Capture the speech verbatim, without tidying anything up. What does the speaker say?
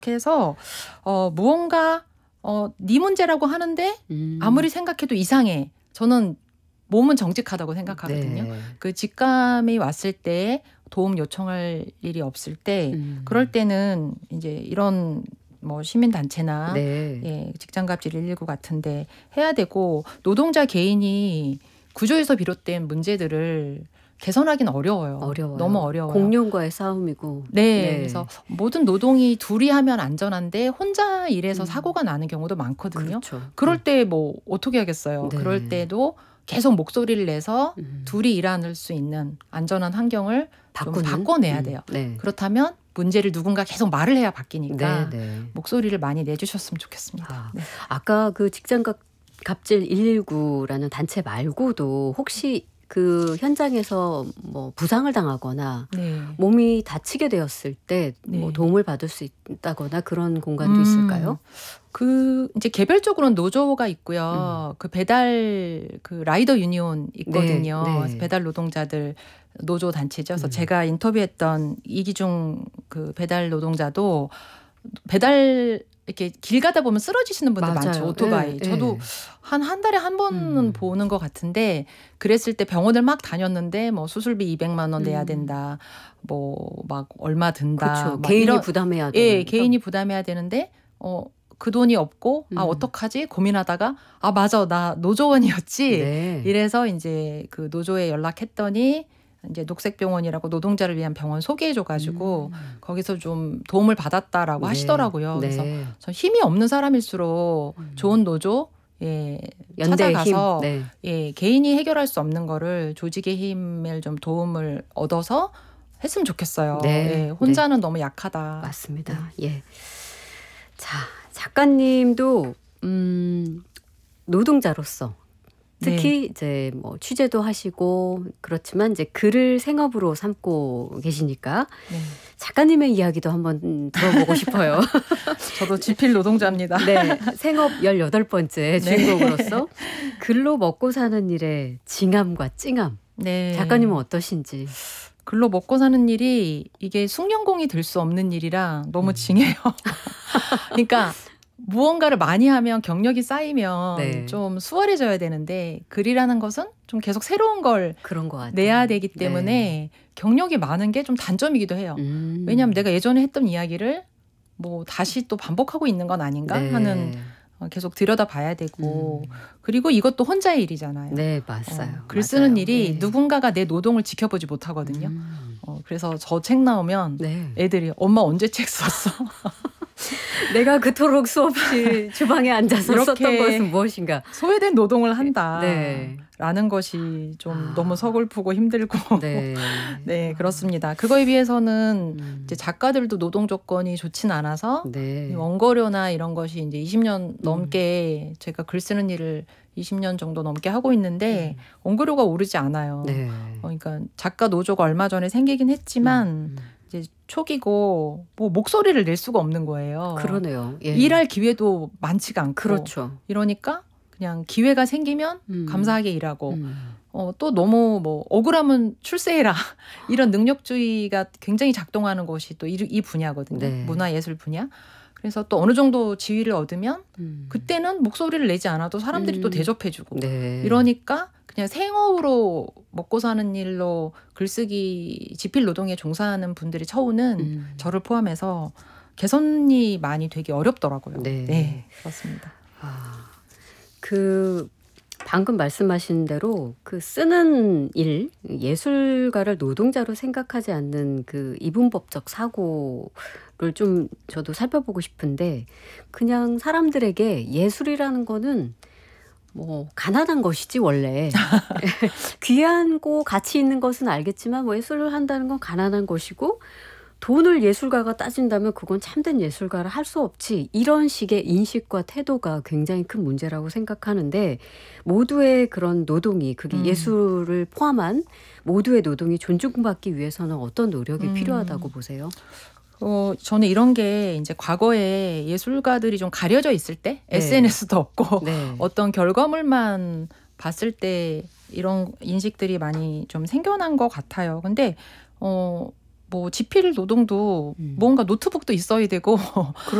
생각해서 어, 무언가 어, 네 문제라고 하는데 음. 아무리 생각해도 이상해. 저는 몸은 정직하다고 생각하거든요. 네. 그 직감이 왔을 때 도움 요청할 일이 없을 때 음. 그럴 때는 이제 이런 뭐 시민단체나 네. 예, 직장갑질 일일구 같은데 해야 되고 노동자 개인이 구조에서 비롯된 문제들을 개선하기는 어려워요. 어려워요. 너무 어려워요. 공룡과의 싸움이고. 네, 네. 그래서 모든 노동이 둘이 하면 안전한데 혼자 일해서 음. 사고가 나는 경우도 많거든요. 그렇죠. 그럴 네. 때 뭐 어떻게 하겠어요. 네. 그럴 때도 계속 목소리를 내서 음. 둘이 일할 수 있는 안전한 환경을 좀 바꾸는? 바꿔내야 음. 돼요. 네. 그렇다면 문제를 누군가 계속 말을 해야 바뀌니까 네, 네. 목소리를 많이 내주셨으면 좋겠습니다. 아, 네. 아까 그 직장갑 갑질 일일구라는 단체 말고도 혹시 그 현장에서 뭐 부상을 당하거나 네. 몸이 다치게 되었을 때 뭐 네. 도움을 받을 수 있다거나 그런 공간도 음, 있을까요? 그 이제 개별적으로는 노조가 있고요. 음. 그 배달 그 라이더 유니온 있거든요. 네, 네. 그래서 배달 노동자들 노조 단체죠. 그래서 음. 제가 인터뷰했던 이기중 그 배달 노동자도 배달 이렇게 길 가다 보면 쓰러지시는 분들 맞아요. 많죠. 오토바이. 예, 저도 예. 한 한 달에 한 번은 음. 보는 것 같은데 그랬을 때 병원을 막 다녔는데 뭐 수술비 이백만 원 내야 음. 된다. 뭐 막 얼마 든다. 그렇죠. 막 개인이 이런 부담해야 되는 예, 거죠? 개인이 부담해야 되는데 어, 그 돈이 없고 아 음. 어떡하지 고민하다가 아 맞아 나 노조원이었지. 네. 이래서 이제 그 노조에 연락했더니 이제 녹색병원이라고 노동자를 위한 병원 소개해줘가지고 음. 거기서 좀 도움을 받았다라고 네. 하시더라고요. 그래서 네. 전 힘이 없는 사람일수록 음. 좋은 노조 예, 연대의 힘. 찾아가서 네. 예, 개인이 해결할 수 없는 거를 조직의 힘을 좀 도움을 얻어서 했으면 좋겠어요. 네. 예, 혼자는 너무 약하다. 맞습니다. 예. 자, 작가님도 음, 노동자로서 특히 이제 뭐 취재도 하시고 그렇지만 이제 글을 생업으로 삼고 계시니까 네. 작가님의 이야기도 한번 들어보고 싶어요. 저도 지필 노동자입니다. 네, 생업 열여덟 번째 네. 주인공으로서 글로 먹고 사는 일의 징함과 찡함. 네. 작가님은 어떠신지. 글로 먹고 사는 일이 이게 숙련공이 될 수 없는 일이라 너무 음. 징해요. 그러니까 무언가를 많이 하면 경력이 쌓이면 네. 좀 수월해져야 되는데 글이라는 것은 좀 계속 새로운 걸 그런 것 같아요. 내야 되기 네. 때문에 경력이 많은 게 좀 단점이기도 해요. 음. 왜냐하면 내가 예전에 했던 이야기를 뭐 다시 또 반복하고 있는 건 아닌가 네. 하는 어, 계속 들여다봐야 되고 음. 그리고 이것도 혼자의 일이잖아요. 네, 맞아요. 어, 글 쓰는 맞아요. 일이 네. 누군가가 내 노동을 지켜보지 못하거든요. 음. 어, 그래서 저 책 나오면 네. 애들이 엄마 언제 책 썼어? 내가 그토록 수없이 주방에 앉아서 이렇게 썼던 것은 무엇인가? 소외된 노동을 한다. 네. 라는 것이 좀 아. 너무 서글프고 힘들고 네. 네, 그렇습니다. 그거에 비해서는 음. 이제 작가들도 노동 조건이 좋진 않아서 네. 원고료나 이런 것이 이제 이십 년 넘게 제가 글 쓰는 일을 이십 년 정도 넘게 하고 있는데 음. 원고료가 오르지 않아요. 네. 어, 그러니까 작가 노조가 얼마 전에 생기긴 했지만 음. 이제 초기고 뭐 목소리를 낼 수가 없는 거예요. 그러네요. 예. 일할 기회도 많지가 않고 그렇죠. 이러니까 그냥 기회가 생기면 음. 감사하게 일하고 음. 어, 또 너무 뭐 억울하면 출세해라 이런 능력주의가 굉장히 작동하는 것이 또 이 분야거든요. 네. 문화예술 분야. 그래서 또 어느 정도 지위를 얻으면 음. 그때는 목소리를 내지 않아도 사람들이 음. 또 대접해주고 네. 이러니까 그냥 생업으로 먹고 사는 일로 글쓰기 지필 노동에 종사하는 분들이 처우는 음. 저를 포함해서 개선이 많이 되기 어렵더라고요. 네. 네, 그렇습니다. 아, 그 방금 말씀하신 대로 그 쓰는 일, 예술가를 노동자로 생각하지 않는 그 이분법적 사고를 좀 저도 살펴보고 싶은데 그냥 사람들에게 예술이라는 거는 뭐 가난한 것이지 원래 귀하고 가치 있는 것은 알겠지만 뭐 예술을 한다는 건 가난한 것이고 돈을 예술가가 따진다면 그건 참된 예술가를 할 수 없지. 이런 식의 인식과 태도가 굉장히 큰 문제라고 생각하는데 모두의 그런 노동이 그게 음. 예술을 포함한 모두의 노동이 존중받기 위해서는 어떤 노력이 음. 필요하다고 보세요? 어, 저는 이런 게 이제 과거에 예술가들이 좀 가려져 있을 때 네. 에스엔에스도 없고 네. 어떤 결과물만 봤을 때 이런 인식들이 많이 좀 생겨난 것 같아요. 근데 어, 뭐 지필 노동도 음. 뭔가 노트북도 있어야 되고